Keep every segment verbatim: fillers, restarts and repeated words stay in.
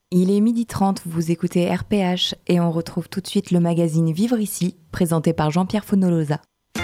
Il est midi trente, vous écoutez R P H et on retrouve tout de suite le magazine Vivre ici, présenté par Jean-Pierre Fonolosa.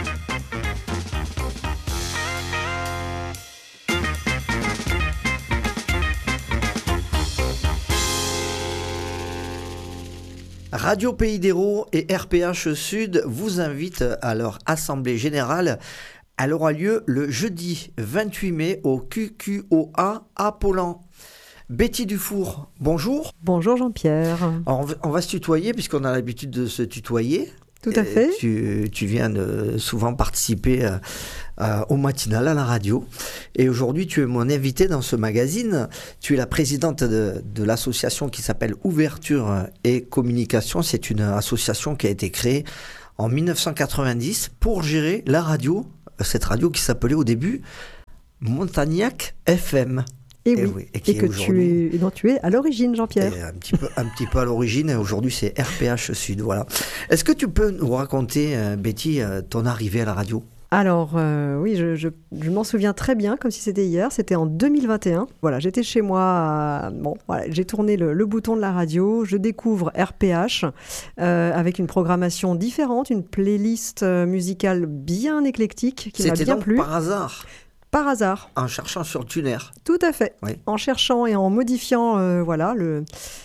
Radio Pays d'Hérault et R P H Sud vous invitent à leur assemblée générale. Elle aura lieu le jeudi vingt-huit mai au Q Q O A à Pollan. Betty Dufour, bonjour. Bonjour Jean-Pierre. Alors on, va, on va se tutoyer puisqu'on a l'habitude de se tutoyer. Tout à fait. Tu, tu viens de souvent participer euh, euh, au matinal à la radio. Et aujourd'hui, tu es mon invité dans ce magazine. Tu es la présidente de, de l'association qui s'appelle Ouverture et Communication. C'est une association qui a été créée en dix-neuf cent quatre-vingt-dix pour gérer la radio. Cette radio qui s'appelait au début Montagnac F M. Et, et oui, oui, et, et que tu es, et dont tu es à l'origine, Jean-Pierre. Un petit peu, un petit peu à l'origine, et aujourd'hui c'est R P H Sud, voilà. Est-ce que tu peux nous raconter, euh, Betty, euh, ton arrivée à la radio ? Alors, euh, oui, je, je, je m'en souviens très bien, comme si c'était hier, c'était en deux mille vingt et un. Voilà, j'étais chez moi, à, bon, voilà, j'ai tourné le, le bouton de la radio, je découvre R P H, euh, avec une programmation différente, une playlist musicale bien éclectique, qui c'était m'a bien donc plu. Par hasard Par hasard. En cherchant sur Tuner. Tout à fait. Oui. En cherchant et en modifiant euh, voilà, le,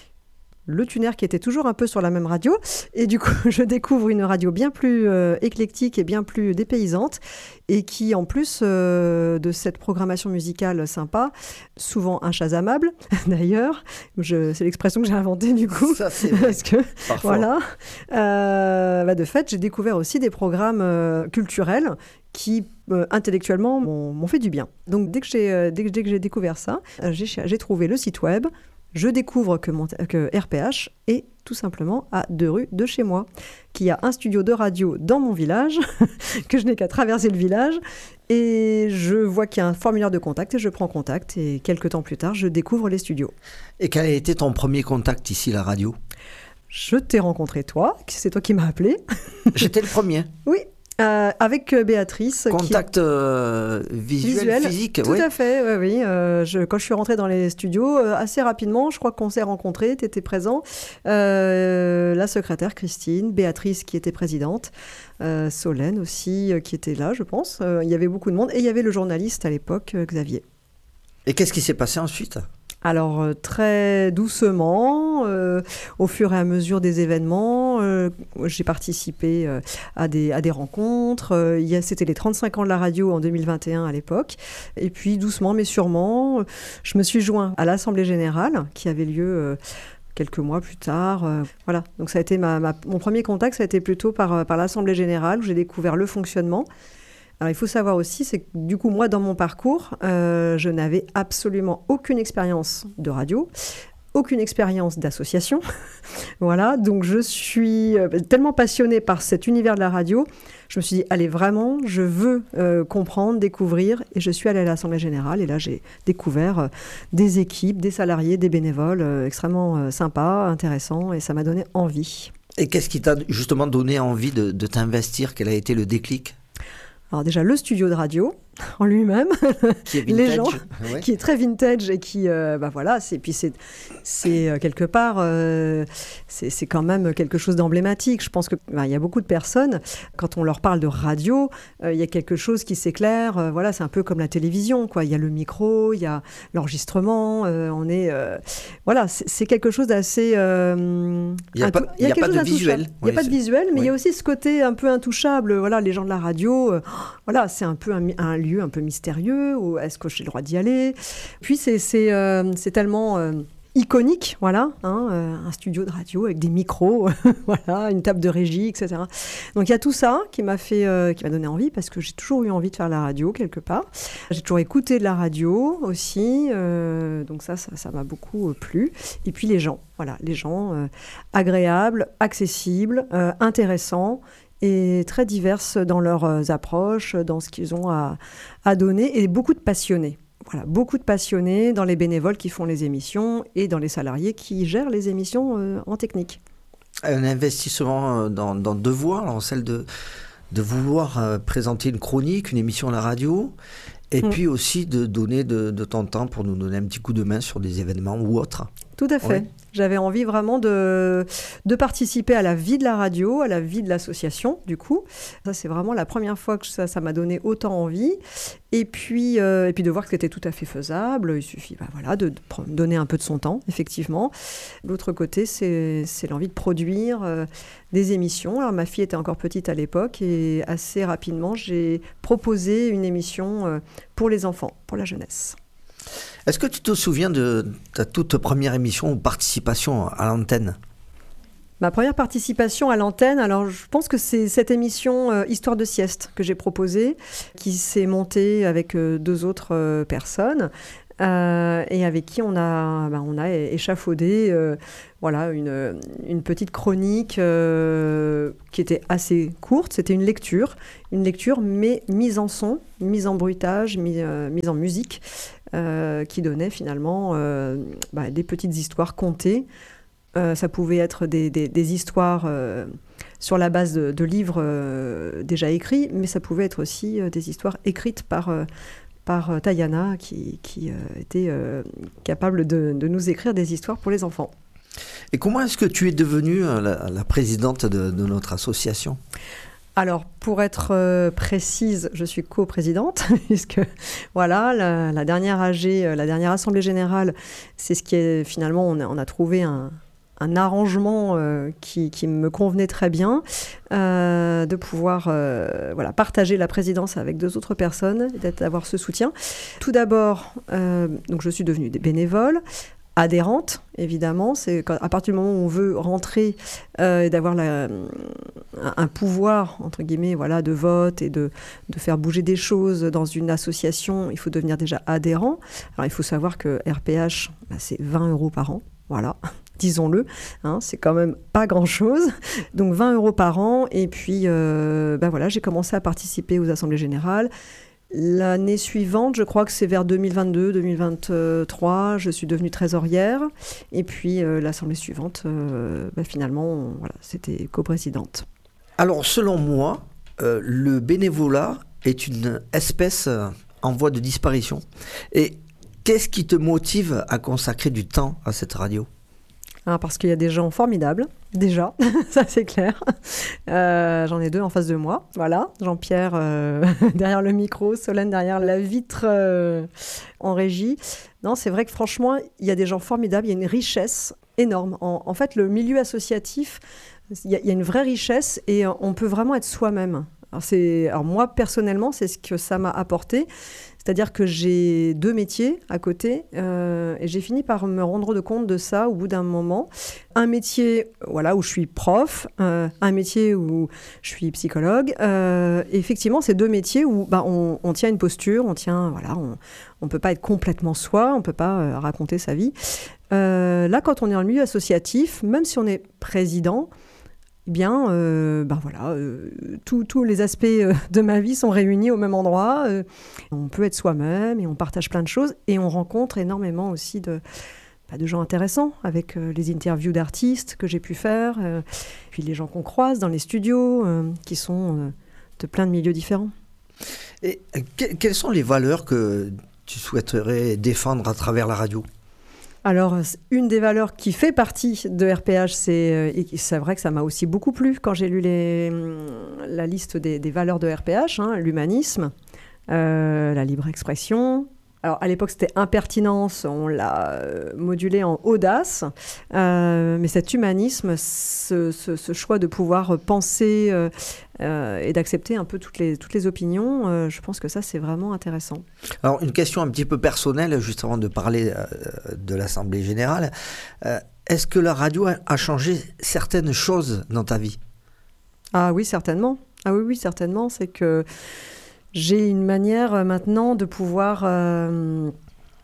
le tuner qui était toujours un peu sur la même radio. Et du coup, je découvre une radio bien plus euh, éclectique et bien plus dépaysante. Et qui, en plus euh, de cette programmation musicale sympa, souvent inchazamable, d'ailleurs. Je, c'est l'expression que j'ai inventée, du coup. Ça, c'est vrai. Parce que, parfois. voilà. Euh, bah de fait, j'ai découvert aussi des programmes euh, culturels qui, euh, intellectuellement, m'ont, m'ont fait du bien. Donc, dès que j'ai, euh, dès que, dès que j'ai découvert ça, euh, j'ai, j'ai trouvé le site web. Je découvre que, mon, que R P H est tout simplement à deux rues de chez moi, qui a un studio de radio dans mon village, que je n'ai qu'à traverser le village, et je vois qu'il y a un formulaire de contact, et je prends contact, et quelques temps plus tard, je découvre les studios. Et quel a été ton premier contact ici, la radio ? Je t'ai rencontré toi, c'est toi qui m'as appelé. J'étais le premier. Oui. Euh, avec Béatrice. Contact qui... euh, visuel, visuel, physique. Tout oui. à fait, oui. oui. Euh, je, quand je suis rentrée dans les studios, euh, assez rapidement, je crois qu'on s'est rencontrés, tu étais présent. Euh, la secrétaire Christine, Béatrice qui était présidente, euh, Solène aussi euh, qui était là, je pense. Il euh, y avait beaucoup de monde. Et il y avait le journaliste à l'époque, euh, Xavier. Et qu'est-ce qui s'est passé ensuite ? Alors, euh, très doucement, euh, au fur et à mesure des événements, euh, j'ai participé euh, à, des, à des rencontres. Euh, il y a, c'était les trente-cinq ans de la radio en deux mille vingt et un à l'époque. Et puis, doucement mais sûrement, je me suis joint à l'Assemblée générale qui avait lieu euh, quelques mois plus tard. Euh, voilà. Donc, ça a été ma, ma, mon premier contact, ça a été plutôt par, par l'Assemblée générale où j'ai découvert le fonctionnement. Alors, il faut savoir aussi, c'est que du coup, moi, dans mon parcours, euh, je n'avais absolument aucune expérience de radio, aucune expérience d'association. Voilà, donc je suis euh, tellement passionnée par cet univers de la radio, je me suis dit, allez, vraiment, je veux euh, comprendre, découvrir, et je suis allée à l'Assemblée générale, et là, j'ai découvert euh, des équipes, des salariés, des bénévoles euh, extrêmement euh, sympas, intéressants, et ça m'a donné envie. Et qu'est-ce qui t'a justement donné envie de, de t'investir ? Quel a été le déclic ? Alors déjà, le studio de radio en lui-même, qui est vintage, les gens, ouais. qui est très vintage et qui, euh, bah voilà, c'est, puis c'est, c'est euh, quelque part, euh, c'est, c'est quand même quelque chose d'emblématique. Je pense qu'il bah, y a beaucoup de personnes, quand on leur parle de radio, il euh, y a quelque chose qui s'éclaire. Euh, voilà, c'est un peu comme la télévision, quoi. Il y a le micro, il y a l'enregistrement. Euh, on est, euh, voilà, c'est, c'est quelque chose d'assez. Euh, il n'y a, pas, y a, y a pas de visuel. Il n'y a pas de visuel, mais il oui. y a aussi ce côté un peu intouchable. Voilà, les gens de la radio, euh, voilà, c'est un peu un, un lieu un peu mystérieux, ou est-ce que j'ai le droit d'y aller ? Puis c'est, c'est, euh, c'est tellement euh, iconique, voilà, hein, euh, un studio de radio avec des micros, voilà, une table de régie, et cetera. Donc il y a tout ça qui m'a fait, euh, qui m'a donné envie, parce que j'ai toujours eu envie de faire la radio quelque part. J'ai toujours écouté de la radio aussi, euh, donc ça, ça, ça m'a beaucoup euh, plu. Et puis les gens, voilà, les gens euh, agréables, accessibles, euh, intéressants, et très diverses dans leurs approches, dans ce qu'ils ont à, à donner, et beaucoup de passionnés. Voilà, beaucoup de passionnés dans les bénévoles qui font les émissions et dans les salariés qui gèrent les émissions euh, en technique. Un investissement dans, dans deux voies, alors celle de, de vouloir euh, présenter une chronique, une émission à la radio, Et Mm. puis aussi de donner de, de ton temps pour nous donner un petit coup de main sur des événements ou autres. Tout à fait. Oui. J'avais envie vraiment de, de participer à la vie de la radio, à la vie de l'association, du coup. Ça, c'est vraiment la première fois que ça, ça m'a donné autant envie. Et puis, euh, et puis de voir que c'était tout à fait faisable. Il suffit bah, voilà, de, de prendre- donner un peu de son temps, effectivement. L'autre côté, c'est, c'est l'envie de produire euh, des émissions. Alors, ma fille était encore petite à l'époque et assez rapidement, j'ai proposé une émission euh, pour les enfants, pour la jeunesse. Est-ce que tu te souviens de ta toute première émission ou participation à l'antenne ? Ma première participation à l'antenne, alors je pense que c'est cette émission euh, Histoire de sieste que j'ai proposée, qui s'est montée avec euh, deux autres euh, personnes euh, et avec qui on a, ben, on a échafaudé euh, voilà, une, une petite chronique euh, qui était assez courte. C'était une lecture, une lecture mais mise en son, mise en bruitage, mise, euh, mise en musique, euh, qui donnait finalement euh, bah, des petites histoires contées. Euh, ça pouvait être des, des, des histoires euh, sur la base de, de livres euh, déjà écrits, mais ça pouvait être aussi euh, des histoires écrites par, euh, par euh, Tayana, qui, qui euh, était euh, capable de, de nous écrire des histoires pour les enfants. Et comment est-ce que tu es devenue euh, la, la présidente de, de notre association ? Alors, pour être euh, précise, je suis coprésidente, puisque voilà, la, la dernière A G, euh, la dernière Assemblée Générale, c'est ce qui est finalement, on a, on a trouvé un, un arrangement euh, qui, qui me convenait très bien, euh, de pouvoir euh, voilà, partager la présidence avec deux autres personnes, d'avoir ce soutien. Tout d'abord, euh, donc je suis devenue bénévole, adhérente, évidemment. C'est quand, à partir du moment où on veut rentrer euh, et d'avoir la, un, un pouvoir, entre guillemets, voilà, de vote et de, de faire bouger des choses dans une association, il faut devenir déjà adhérent. Alors, il faut savoir que R P H, bah, c'est vingt euros par an. Voilà, disons-le, hein, c'est quand même pas grand-chose. Donc, vingt euros par an. Et puis, euh, bah, voilà, j'ai commencé à participer aux assemblées générales. L'année suivante, je crois que c'est vers deux mille vingt-deux deux mille vingt-trois, je suis devenue trésorière. Et puis euh, l'assemblée suivante, euh, bah, finalement, on, voilà, c'était coprésidente. Alors, selon moi, euh, le bénévolat est une espèce euh, en voie de disparition. Et qu'est-ce qui te motive à consacrer du temps à cette radio ? Ah, parce qu'il y a des gens formidables, déjà, ça c'est clair. Euh, j'en ai deux en face de moi, voilà. Jean-Pierre euh, derrière le micro, Solène derrière la vitre euh, en régie. Non, c'est vrai que franchement, il y a des gens formidables, il y a une richesse énorme. En, en fait, le milieu associatif, il y, a, il y a une vraie richesse et on peut vraiment être soi-même. Alors, c'est, alors moi, personnellement, c'est ce que ça m'a apporté. C'est-à-dire que j'ai deux métiers à côté euh, et j'ai fini par me rendre compte de ça au bout d'un moment. Un métier voilà, où je suis prof, euh, un métier où je suis psychologue. Euh, et effectivement, c'est deux métiers où bah, on, on tient une posture, on tient, voilà, on ne peut pas être complètement soi, on ne peut pas euh, raconter sa vie. Euh, là, quand on est dans le milieu associatif, même si on est président, eh bien, euh, ben voilà, euh, tous les aspects euh, de ma vie sont réunis au même endroit. Euh, on peut être soi-même et on partage plein de choses et on rencontre énormément aussi de, bah, de gens intéressants avec euh, les interviews d'artistes que j'ai pu faire, euh, puis les gens qu'on croise dans les studios euh, qui sont euh, de plein de milieux différents. Et que, quelles sont les valeurs que tu souhaiterais défendre à travers la radio ? Alors, une des valeurs qui fait partie de R P H, c'est, et c'est vrai que ça m'a aussi beaucoup plu quand j'ai lu les, la liste des, des valeurs de R P H, hein, l'humanisme, euh, la libre expression. Alors, à l'époque, c'était impertinence, on l'a euh, modulé en audace, euh, mais cet humanisme, ce, ce, ce choix de pouvoir penser euh, euh, et d'accepter un peu toutes les, toutes les opinions, euh, je pense que ça, c'est vraiment intéressant. Alors, une question un petit peu personnelle, juste avant de parler euh, de l'Assemblée Générale. Euh, est-ce que la radio a, a changé certaines choses dans ta vie ? Ah oui, certainement. Ah oui, oui, certainement. C'est que j'ai une manière maintenant de pouvoir euh,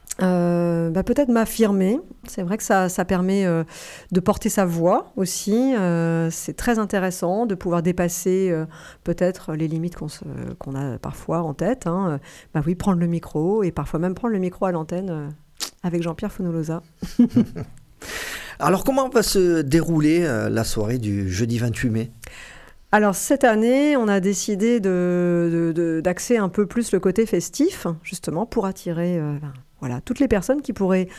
euh, bah peut-être m'affirmer. C'est vrai que ça, ça permet euh, de porter sa voix aussi. Euh, c'est très intéressant de pouvoir dépasser euh, peut-être les limites qu'on, se, qu'on a parfois en tête. Hein. Bah oui, prendre le micro et parfois même prendre le micro à l'antenne euh, avec Jean-Pierre Fonolosa. Alors, comment va se dérouler euh, la soirée du jeudi vingt-huit mai ? Alors cette année, on a décidé de, de, de, d'axer un peu plus le côté festif, justement, pour attirer euh, ben, voilà, toutes les personnes qui pourraient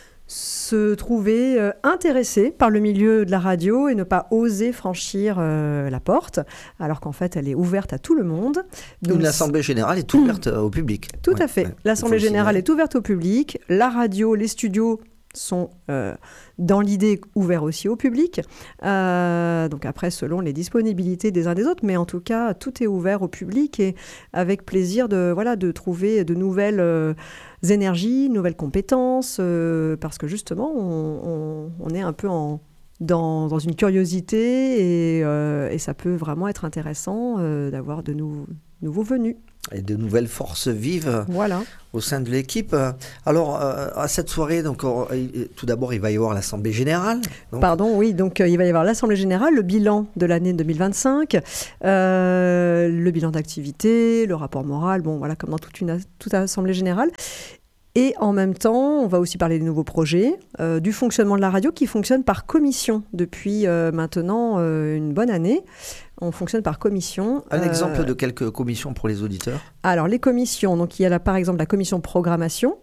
se trouver euh, intéressées par le milieu de la radio et ne pas oser franchir euh, la porte, alors qu'en fait, elle est ouverte à tout le monde. Donc, l'Assemblée générale est ouverte mmh. au public. Tout ouais, à fait. Ouais, L'Assemblée générale est ouverte au public. La radio, les studios sont euh, dans l'idée ouverts aussi au public. Euh, donc après, selon les disponibilités des uns des autres, mais en tout cas, tout est ouvert au public et avec plaisir de, voilà, de trouver de nouvelles euh, énergies, nouvelles compétences, euh, parce que justement, on, on, on est un peu en, dans, dans une curiosité et, euh, et ça peut vraiment être intéressant euh, d'avoir de nou- nouveaux venus. Et de nouvelles forces vives voilà. au sein de l'équipe. Alors, euh, à cette soirée, donc, euh, tout d'abord, il va y avoir l'Assemblée générale. Donc... Pardon, oui, donc euh, il va y avoir l'Assemblée générale, le bilan de l'année deux mille vingt-cinq, euh, le bilan d'activité, le rapport moral, bon, voilà, comme dans toute une toute Assemblée générale. Et en même temps, on va aussi parler des nouveaux projets, euh, du fonctionnement de la radio qui fonctionne par commission depuis euh, maintenant euh, une bonne année. On fonctionne par commission. Un euh... exemple de quelques commissions pour les auditeurs ? Alors, les commissions, donc il y a là, par exemple la commission programmation,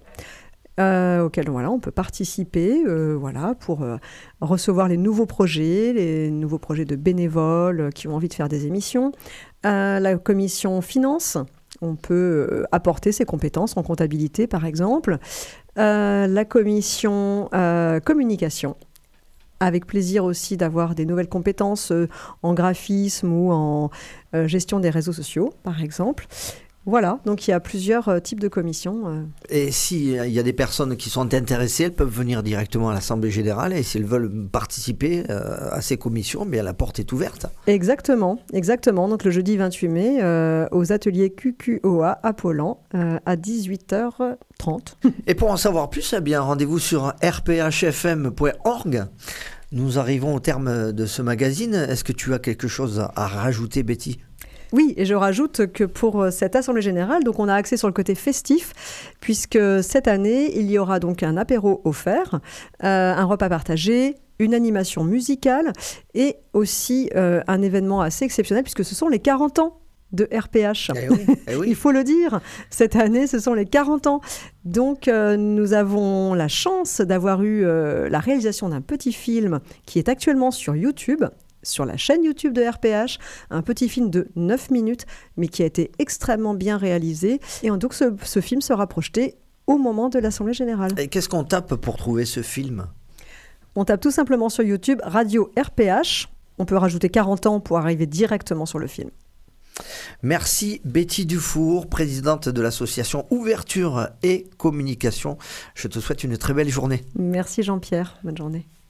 euh, auquel voilà, on peut participer euh, voilà, pour euh, recevoir les nouveaux projets, les nouveaux projets de bénévoles euh, qui ont envie de faire des émissions. Euh, la commission finance, on peut euh, apporter ses compétences en comptabilité, par exemple. Euh, la commission euh, communication, avec plaisir aussi d'avoir des nouvelles compétences euh, en graphisme ou en euh, gestion des réseaux sociaux, par exemple. Voilà, donc il y a plusieurs euh, types de commissions. Euh. Et s'il y a des personnes qui sont intéressées, elles peuvent venir directement à l'Assemblée générale et s'ils veulent participer euh, à ces commissions, bien, la porte est ouverte. Exactement, exactement. Donc le jeudi vingt-huit mai, euh, aux ateliers Q Q O A à Paulan, euh, à dix-huit heures trente. Et pour en savoir plus, eh bien, rendez-vous sur r p h f m point org. Nous arrivons au terme de ce magazine. Est-ce que tu as quelque chose à rajouter, Betty ? Oui, et je rajoute que pour cette Assemblée générale, donc on a axé sur le côté festif, puisque cette année, il y aura donc un apéro offert, euh, un repas partagé, une animation musicale et aussi euh, un événement assez exceptionnel, puisque ce sont les quarante ans de R P H. Eh oui, eh oui. Il faut le dire, cette année, ce sont les quarante ans. Donc, euh, nous avons la chance d'avoir eu euh, la réalisation d'un petit film qui est actuellement sur YouTube, sur la chaîne YouTube de R P H, un petit film de neuf minutes, mais qui a été extrêmement bien réalisé. Et donc, ce, ce film sera projeté au moment de l'Assemblée générale. Et qu'est-ce qu'on tape pour trouver ce film ? On tape tout simplement sur YouTube Radio R P H. On peut rajouter quarante ans pour arriver directement sur le film. Merci Betty Dufour, présidente de l'association Ouverture et Communication. Je te souhaite une très belle journée. Merci Jean-Pierre, bonne journée.